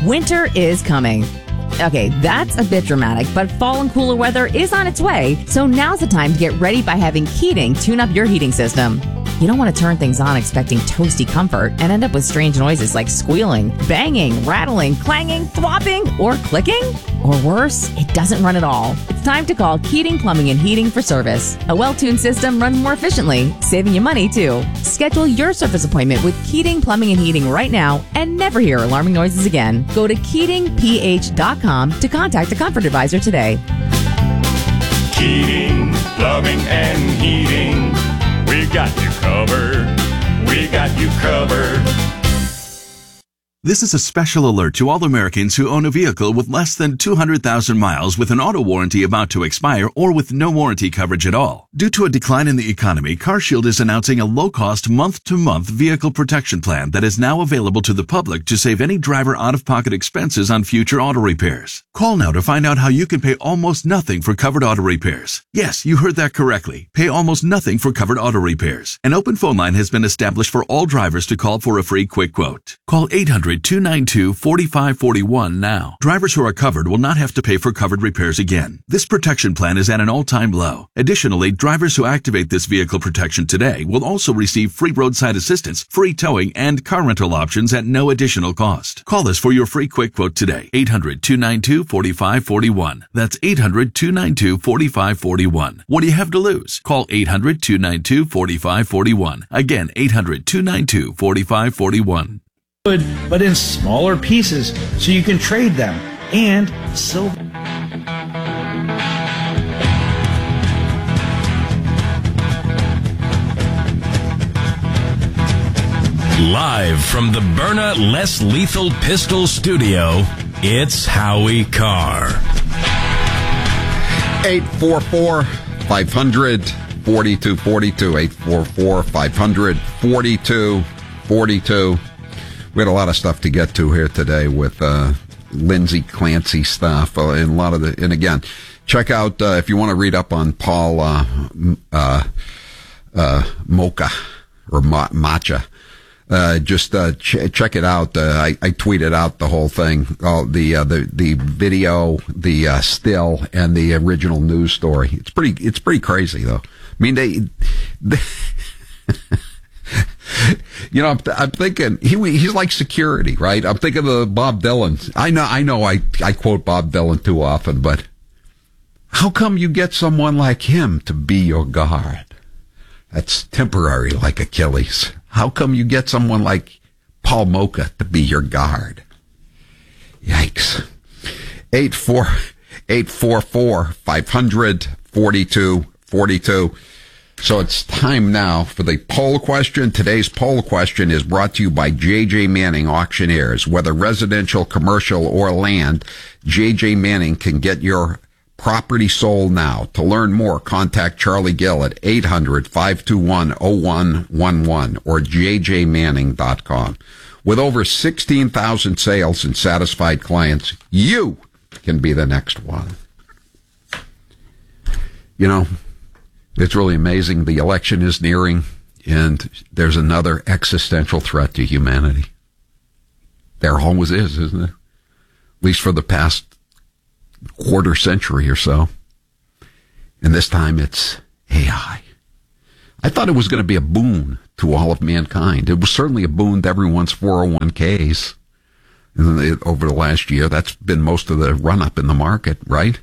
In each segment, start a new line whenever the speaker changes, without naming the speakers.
Winter is coming. Okay, that's a bit dramatic, but fall and cooler weather is on its way, so now's the time to get ready by having Keating tune up your heating system. You don't want to turn things on expecting toasty comfort and end up with strange noises like squealing, banging, rattling, clanging, thwopping, or clicking. Or worse, it doesn't run at all. It's time to call Keating Plumbing and Heating for service. A well-tuned system runs more efficiently, saving you money too. Schedule your service appointment with Keating Plumbing and Heating right now and never hear alarming noises again. Go to KeatingPH.com to contact a comfort advisor today.
Keating Plumbing and Heating. We got you covered. We got you covered.
This is a special alert to all Americans who own a vehicle with less than 200,000 miles with an auto warranty about to expire or with no warranty coverage at all. Due to a decline in the economy, CarShield is announcing a low-cost month-to-month vehicle protection plan that is now available to the public to save any driver out-of-pocket expenses on future auto repairs. Call now to find out how you can pay almost nothing for covered auto repairs. Yes, you heard that correctly. Pay almost nothing for covered auto repairs. An open phone line has been established for all drivers to call for a free quick quote. Call 800-292-4541 now. Drivers who are covered will not have to pay for covered repairs again. This protection plan is at an all-time low. Additionally, drivers who activate this vehicle protection today will also receive free roadside assistance, free towing, and car rental options at no additional cost. Call us for your free quick quote today. 800-292-4541. That's 800-292-4541. What do you have to lose? Call 800-292-4541. Again, 800-292-4541.
But in smaller pieces so you can trade them and silver.
Live from the Byrna Less Lethal Pistol Studio, it's Howie Carr.
844-500-4242. 844-500-4242. We had a lot of stuff to get to here today with Lindsay Clancy stuff and a lot of and again, check out if you want to read up on Paul Mocha or Macha. Just check it out. I tweeted out the whole thing, the video, the still, and the original news story. It's pretty crazy though. I mean they you know, I'm thinking he's like security, right? I'm thinking of Bob Dylan. I know. I quote Bob Dylan too often, but how come you get someone like him to be your guard? That's temporary, like Achilles. How come you get someone like Paul Mocha to be your guard? Yikes! 844-500-4242. So it's time now for the poll question. Today's poll question is brought to you by J.J. Manning Auctioneers. Whether residential, commercial, or land, J.J. Manning can get your property sold now. To learn more, contact Charlie Gill at 800-521-0111 or jjmanning.com. With over 16,000 sales and satisfied clients, you can be the next one. You know, it's really amazing. The election is nearing, and there's another existential threat to humanity. There always is, isn't it? At least for the past quarter century or so. And this time it's AI. I thought it was going to be a boon to all of mankind. It was certainly a boon to everyone's 401ks over the last year. That's been most of the run-up in the market, right?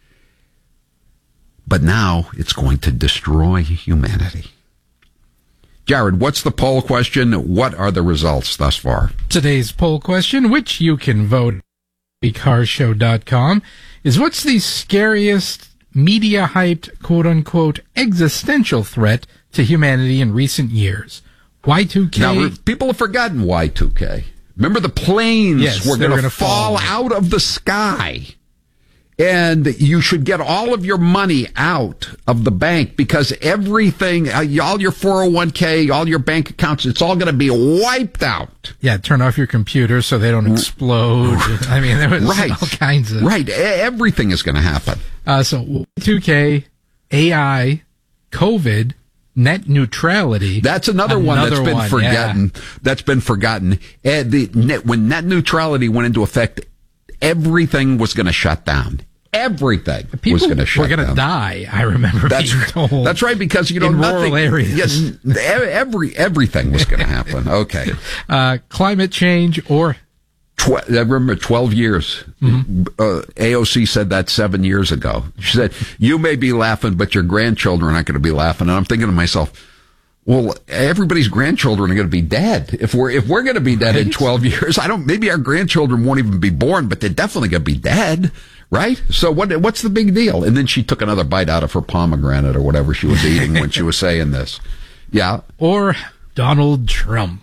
But now it's going to destroy humanity. Jared, what's the poll question? What are the results thus far?
Today's poll question, which you can vote at thecarshow.com, is what's the scariest media-hyped, quote-unquote, existential threat to humanity in recent years? Y2K?
Now, people have forgotten Y2K. Remember the planes were going to fall out of the sky. And you should get all of your money out of the bank because everything, all your 401k, all your bank accounts, it's all going to be wiped out.
Yeah, turn off your computer so they don't explode. I mean, there was all kinds of...
Right, everything is going to happen.
So, 2K, AI, COVID, net neutrality.
That's another one that's been forgotten. Yeah. That's been forgotten. When net neutrality went into effect, everything was going to shut down. Everything was going to shut down.
People were going to die. I remember being told.
That's right, because
in rural areas.
Yes, everything was going to happen. Okay.
Climate change or.
I remember 12 years. Mm-hmm. AOC said that 7 years ago. She said, "You may be laughing, but your grandchildren aren't going to be laughing." And I'm thinking to myself, well, everybody's grandchildren are going to be dead. If we're going to be dead in 12 years, maybe our grandchildren won't even be born, but they're definitely going to be dead, right? So what's the big deal? And then she took another bite out of her pomegranate or whatever she was eating when she was saying this. Yeah.
Or Donald Trump.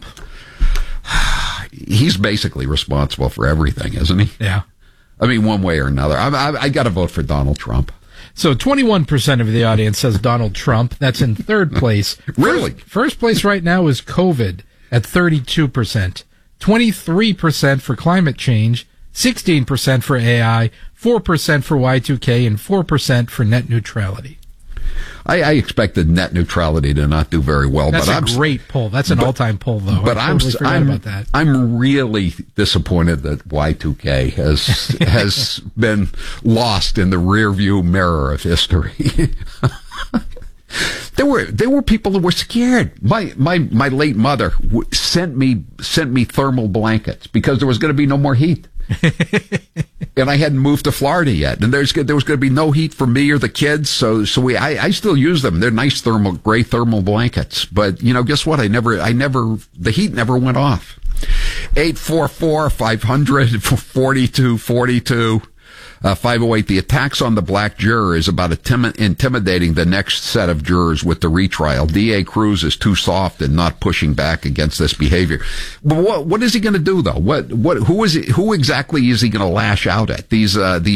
He's basically responsible for everything, isn't he?
Yeah.
I mean, one way or another. I got to vote for Donald Trump.
So 21% of the audience says Donald Trump. That's in third place.
Really?
First place right now is COVID at 32%. 23% for climate change, 16% for AI, 4% for Y2K, and 4% for net neutrality.
I expected net neutrality to not do very well.
That's a great poll. That's an all-time poll, though.
But I totally forgot about that. I'm really disappointed that Y2K has been lost in the rearview mirror of history. There were people who were scared. My late mother sent me thermal blankets because there was going to be no more heat. And I hadn't moved to Florida yet, and there was going to be no heat for me or the kids, so I still use them. They're nice gray thermal blankets, but guess what? The heat never went off. 844-500-4242. 508, the attacks on the black juror is about intimidating the next set of jurors with the retrial. D.A. Cruz is too soft and not pushing back against this behavior. But what is he going to do, though? Who exactly is he going to lash out at? These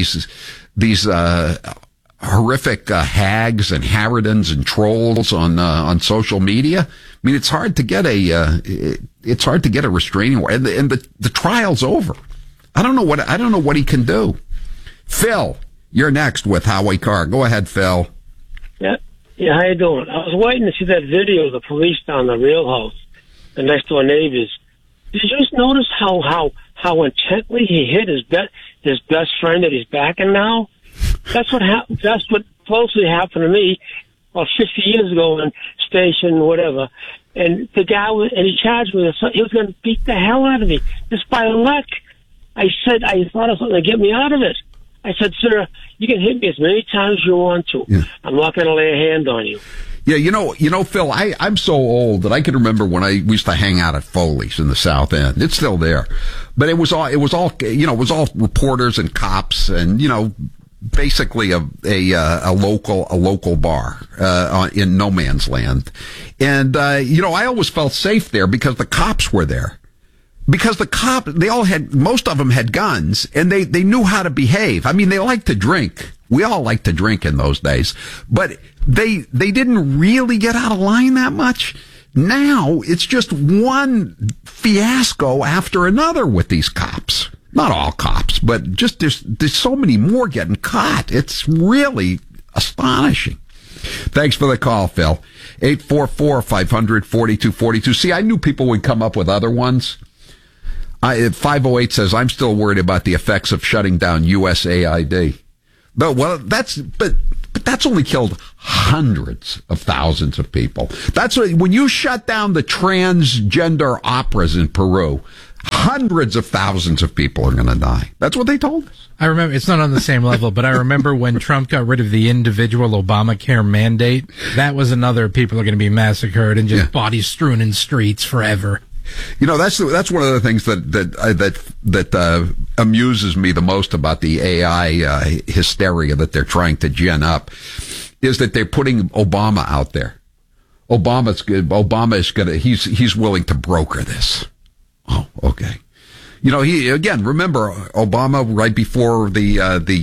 horrific hags and harridans and trolls on social media. I mean, it's hard to get a restraining order, and the trial's over. I don't know what he can do. Phil, you're next with Howie Carr. Go ahead, Phil.
Yeah, how you doing? I was waiting to see that video of the police down the Real House, the next door neighbors. Did you just notice how intently he hit his best friend that he's backing now? That's what closely happened to me about 50 years ago in station whatever. And the guy he charged me he was going to beat the hell out of me just by luck. I said I thought of something to get me out of it. I said, "Sir, you can hit me as many times as you want to. Yeah. I'm not going to lay a hand on you."
Yeah, you know, Phil, I'm so old that I can remember when we used to hang out at Foley's in the South End. It's still there, but it was all reporters and cops and basically a local bar in no man's land, and I always felt safe there because the cops were there. Because most of them had guns, and they knew how to behave. I mean, they liked to drink. We all liked to drink in those days. But they didn't really get out of line that much. Now, it's just one fiasco after another with these cops. Not all cops, but just there's so many more getting caught. It's really astonishing. Thanks for the call, Phil. 844-500-4242. See, I knew people would come up with other ones. 508 says, I'm still worried about the effects of shutting down USAID. But that's only killed hundreds of thousands of people. That's when you shut down the transgender operas in Peru, hundreds of thousands of people are going to die. That's what they told us.
I remember, it's not on the same level, but I remember when Trump got rid of the individual Obamacare mandate, that was another, people are going to be massacred and just bodies strewn in streets forever.
That's one of the things that amuses me the most about the AI hysteria that they're trying to gin up, is that they're putting Obama out there. Obama's good. He's willing to broker this. Oh, okay. Remember Obama right before the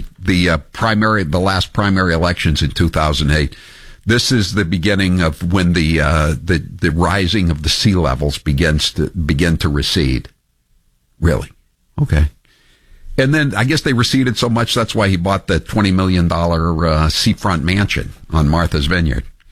last primary elections in 2008. This is the beginning of when the rising of the sea levels begin to recede. Really? Okay. And then I guess they receded so much that's why he bought the $20 million seafront mansion on Martha's Vineyard.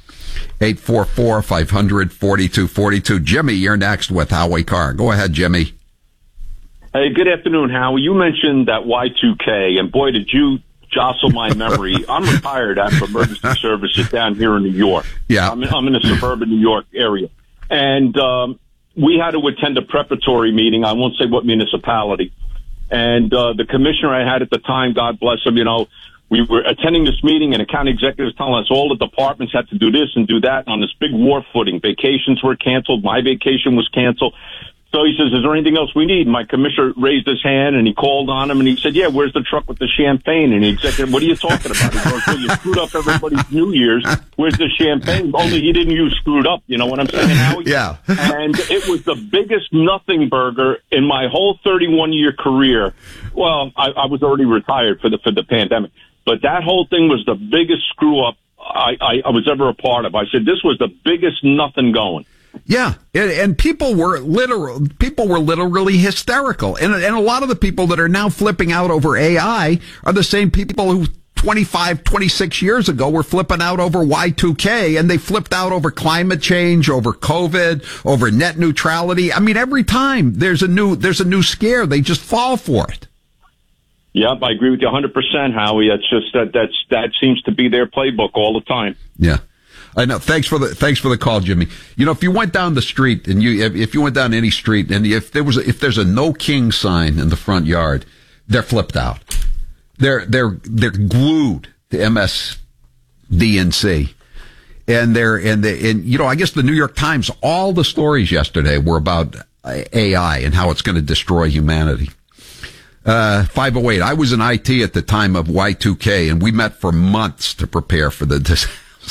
844-500-4242. Jimmy, you're next with Howie Carr. Go ahead, Jimmy.
Hey, good afternoon, Howie. You mentioned that Y2K, and boy, did you jostle my memory. I'm retired after emergency services down here in New York.
Yeah.
I'm in the suburban New York area. And we had to attend a preparatory meeting. I won't say what municipality. And the commissioner I had at the time, God bless him, we were attending this meeting, and the county executive was telling us all the departments had to do this and do that on this big war footing. Vacations were canceled. My vacation was canceled. So he says, is there anything else we need? My commissioner raised his hand, and he called on him, and he said, yeah, where's the truck with the champagne? And the executive, what are you talking about? He goes, well, you screwed up everybody's New Year's. Where's the champagne? Only he didn't use screwed up. You know what I'm saying, Howie?
Yeah.
And it was the biggest nothing burger in my whole 31-year career. Well, I was already retired for the pandemic. But that whole thing was the biggest screw up I was ever a part of. I said, this was the biggest nothing going.
Yeah, and people were literally hysterical. And a lot of the people that are now flipping out over AI are the same people who 25, 26 years ago were flipping out over Y2K, and they flipped out over climate change, over COVID, over net neutrality. I mean, every time there's a new scare, they just fall for it.
Yep, I agree with you 100%, Howie. That's just that seems to be their playbook all the time.
Yeah. I know. Thanks for the call, Jimmy. If you went down the street and if you went down any street and if there's a no king sign in the front yard, they're flipped out. They're glued to MSDNC. And I guess the New York Times, all the stories yesterday were about AI and how it's going to destroy humanity. 508. I was in IT at the time of Y2K, and we met for months to prepare for the disaster.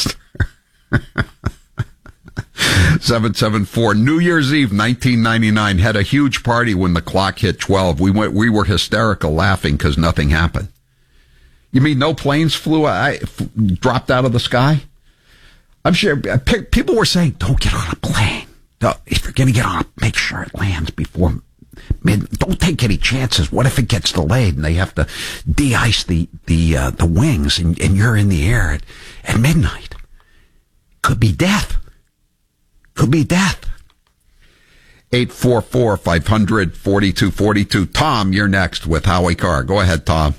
774. New Year's Eve, 1999. Had a huge party when the clock hit 12. We were hysterical laughing because nothing happened. You mean no planes dropped out of the sky? I'm sure people were saying, don't get on a plane. If you're going to get on, make sure it lands before don't take any chances. What if it gets delayed and they have to de-ice the wings and you're in the air at midnight? Could be death. 844-500-4242. Tom, you're next with Howie Carr. Go ahead, Tom.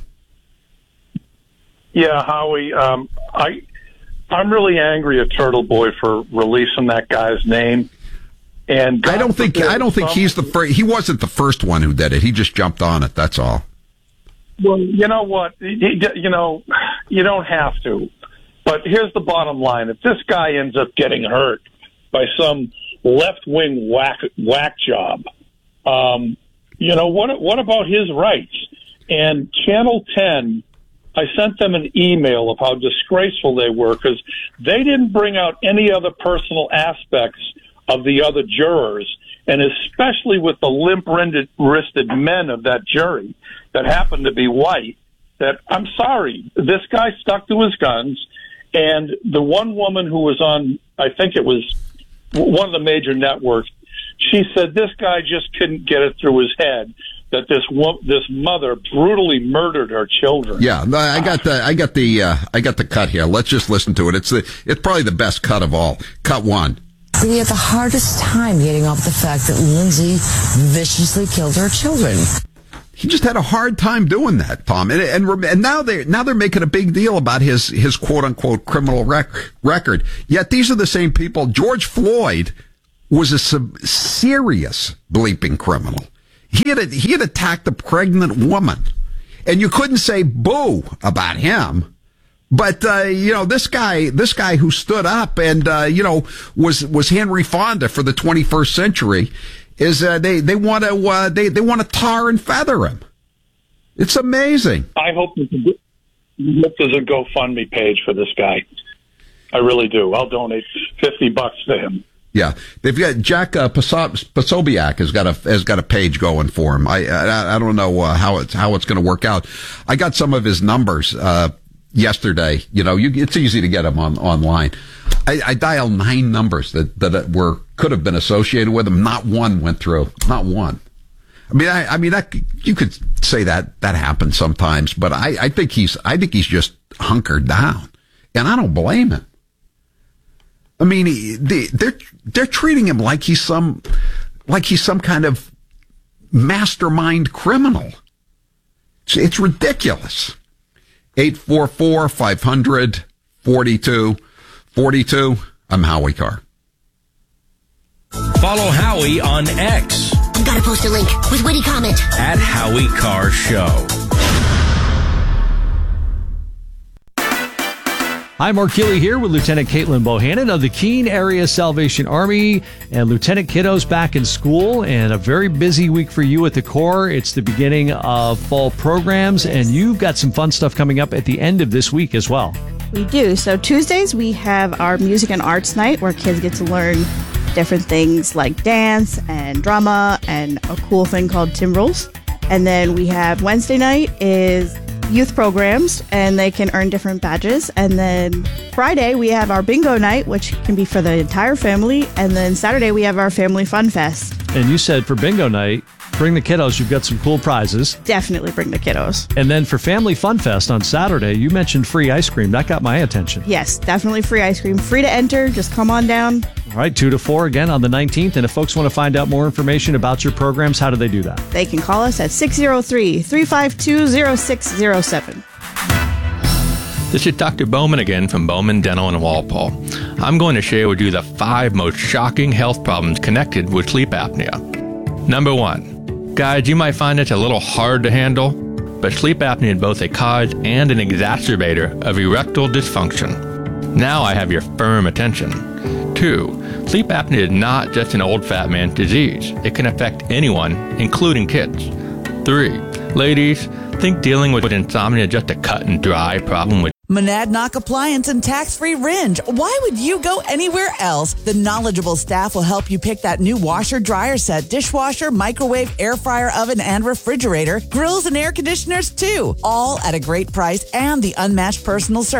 Yeah, Howie. I'm really angry at Turtle Boy for releasing that guy's name. And
I don't think he's the first. He wasn't the first one who did it. He just jumped on it. That's all.
Well, you know what? You don't have to. But here's the bottom line: if this guy ends up getting hurt by some left-wing whack job, what about his rights? And Channel 10, I sent them an email of how disgraceful they were because they didn't bring out any other personal aspects of the other jurors, and especially with the limp-wristed men of that jury that happened to be white, that I'm sorry, this guy stuck to his guns, and the one woman who was on, I think it was one of the major networks, she said this guy just couldn't get it through his head that this mother brutally murdered her children.
Yeah, I got the cut here. Let's just listen to it. It's probably the best cut of all. Cut one.
He had the hardest time getting off the fact that Lindsay viciously killed her children.
He just had a hard time doing that, Tom. And now they're making a big deal about his quote unquote criminal record. Yet these are the same people. George Floyd was a serious bleeping criminal. He had attacked a pregnant woman, and you couldn't say boo about him. But, this guy who stood up and, was Henry Fonda for the 21st century is, they want to tar and feather him. It's amazing.
I hope there's a GoFundMe page for this guy. I really do. I'll donate $50 to him.
Yeah, they've got Jack Posobiec has got a page going for him. I don't know how it's going to work out. I got some of his numbers yesterday. It's easy to get them online. I dialed 9 numbers that could have been associated with him. Not one went through. Not one. I mean that you could say that happens sometimes, but I think he's just hunkered down, and I don't blame him. I mean, they're treating him like he's some kind of mastermind criminal. It's ridiculous. 844-500-4242. I'm Howie Carr.
Follow Howie on X.
Gotta post a link with witty comment.
At Howie Carr Show.
Hi, Mark Gilley here with Lieutenant Caitlin Bohannon of the Keene Area Salvation Army, and Lieutenant Kiddo's back in school, and a very busy week for you at the Corps. It's the beginning of fall programs, and you've got some fun stuff coming up at the end of this week as well.
We do. So Tuesdays we have our music and arts night where kids get to learn different things like dance and drama and a cool thing called timbrels. And then we have Wednesday night is youth programs, and they can earn different badges. And then Friday we have our bingo night, which can be for the entire family. And then Saturday we have our family fun fest.
And you said for bingo night, bring the kiddos. You've got some cool prizes.
Definitely bring the kiddos.
And then for Family Fun Fest on Saturday, you mentioned free ice cream. That got my attention.
Yes, definitely free ice cream. Free to enter. Just come on down.
All right, 2 to 4 again on the 19th. And if folks want to find out more information about your programs, how do they do that?
They can call us at 603-352-0607.
This is Dr. Bowman again from Bowman Dental in Walpole. I'm going to share with you the 5 most shocking health problems connected with sleep apnea. Number 1. Guys, you might find this a little hard to handle, but sleep apnea is both a cause and an exacerbator of erectile dysfunction. Now I have your firm attention. 2. Sleep apnea is not just an old fat man's disease. It can affect anyone, including kids. 3. Ladies, think dealing with insomnia is just a cut and dry problem with
Monadnock Appliance and Tax-Free Renge. Why would you go anywhere else? The knowledgeable staff will help you pick that new washer, dryer set, dishwasher, microwave, air fryer, oven, and refrigerator, grills and air conditioners too. All at a great price and the unmatched personal service.